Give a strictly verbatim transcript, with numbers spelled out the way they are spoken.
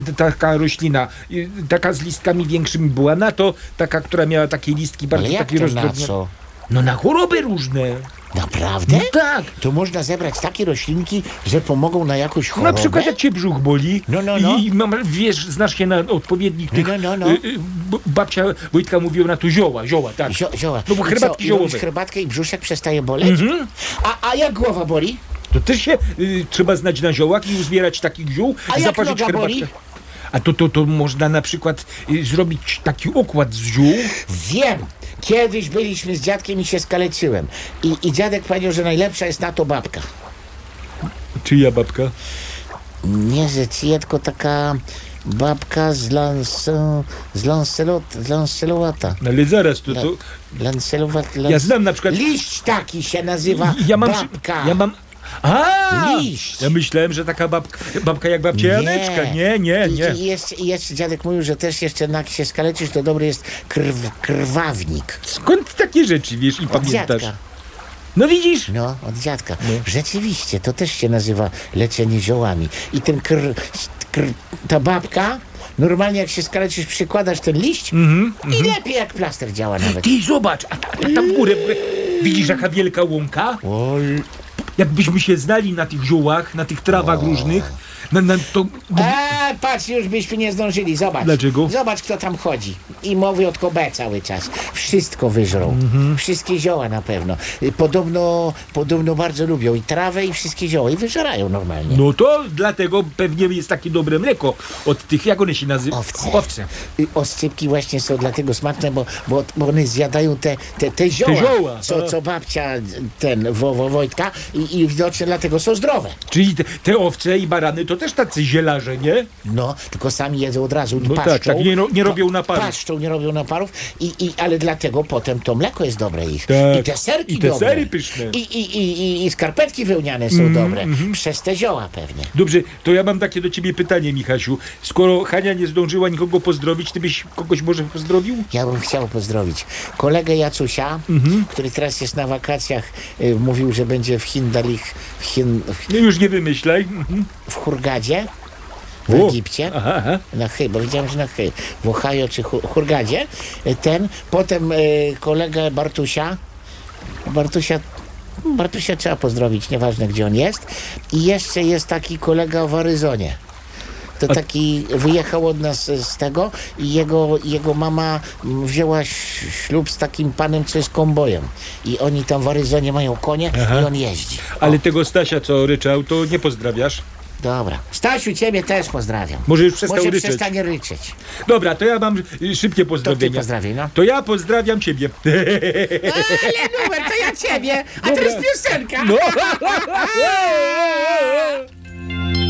taka roślina, y, taka z listkami większymi była na to, taka, która miała takie listki bardzo Ale jak takie to na rozdrobnione. co? No na choroby różne. Naprawdę? No tak. To można zebrać takie roślinki, że pomogą na jakąś Na chorobę? przykład jak cię brzuch boli No, no, no. i mam, wiesz, znasz się na odpowiednich tych... No, no, no. y, y, b- babcia Wojtka mówiła na to zioła, zioła, tak. Zio, zioła. No bo I herbatki co, i ziołowe. robisz herbatkę i brzuszek przestaje boleć? Mhm. A, a jak głowa boli? To też się y, trzeba znać na ziołach i uzbierać takich ziół A i jak zaparzyć noga herbatkę. boli? A to, to, to można na przykład y, zrobić taki układ z ziół. Wiem! Kiedyś byliśmy z dziadkiem i się skaleczyłem. I, I dziadek powiedział, że najlepsza jest na to babka. Czyja babka? Nie Zecija, tylko taka babka z Lancelot, z Lancelot, z Lancelota. No ale zaraz, to... to Lancelot, ja znam na przykład... Liść taki się nazywa Ja mam... babka. Ja mam... A! Liść. Ja myślałem, że taka babka, babka jak babcia Janeczka. Nie, nie, I, nie. I jeszcze, i jeszcze dziadek mówił, że też jeszcze jak się skaleczysz, to dobry jest krw, krwawnik. Skąd takie rzeczy, wiesz, i Od pamiętasz? dziadka. No widzisz? No, od dziadka. Rzeczywiście, to też się nazywa leczenie ziołami. I ten kr, kr, ta babka, normalnie jak się skaleczysz, przykładasz ten liść Mhm, i lepiej jak plaster działa nawet. Ty zobacz, a, a, a tam w górę, w górę. Widzisz jaka wielka łąka? Oj. Jakbyśmy się znali na tych ziołach, na tych trawach różnych, na, na to... A, patrz, już byśmy nie zdążyli, zobacz. Dlaczego? Zobacz, kto tam chodzi. I mówi od Kobe cały czas. Wszystko wyżrą. Mhm. Wszystkie zioła na pewno. Y, Podobno, podobno bardzo lubią i trawę, i wszystkie zioła. I wyżerają normalnie. No to dlatego pewnie jest takie dobre mleko od tych, jak one się nazywa? Owce. Owce. Y, Oscypki właśnie są dlatego smaczne, bo, bo, bo one zjadają te, te, te zioła, zioła, co, a. co babcia ten wo, wo, Wojtka i, i widocznie dlatego są zdrowe. Czyli te, te owce i barany to też tacy zielarze, nie? No, tylko sami jedzą od razu, No paszczą. tak, tak, nie ro- nie robią naparów. Paszczą, nie robią naparów, i, i, ale dlatego potem to mleko jest dobre ich. Tak. I te serki I te dobre. sery pyszne. I, i, i, i, i skarpetki wełniane są dobre. Przez te zioła pewnie. Dobrze, to ja mam takie do ciebie pytanie, Michasiu. Skoro Hania nie zdążyła nikogo pozdrowić, ty byś kogoś może pozdrowił? Ja bym chciał pozdrowić kolegę Jacusia, Mhm. który teraz jest na wakacjach. Y, mówił, że będzie w Hindalich, w, Hin, No już nie wymyślaj. Mhm. w Hurgadzie, w O. Egipcie. Aha, aha. Na chy, bo widziałem, że na chy. W Ohio czy Hu- Hurgadzie. Y, Ten. Potem y, kolegę Bartusia. Bartusia Bartusia trzeba pozdrowić, nieważne gdzie on jest. I jeszcze jest taki kolega w Aryzonie. To taki wyjechał od nas z z tego i jego, jego mama mm, wzięła ś- ślub z takim panem, co jest kombojem. I oni tam w Aryzonie mają konie Aha. i on jeździ. Ale tego Stasia, co ryczał, to nie pozdrawiasz? Dobra. Stasiu, ciebie też pozdrawiam. Może już przestał Może ryczeć. przestanie ryczeć. Dobra, to ja mam y, szybkie To ty pozdrowienia. pozdrawiaj, no. To ja pozdrawiam ciebie. Ale numer, to ja ciebie, a teraz piosenka. No.